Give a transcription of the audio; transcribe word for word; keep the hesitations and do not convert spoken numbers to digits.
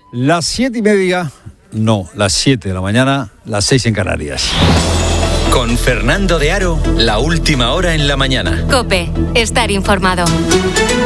Las siete y media, no, las siete de la mañana, las seis en Canarias. Con Fernando de Aro, la última hora en la mañana. COPE, estar informado.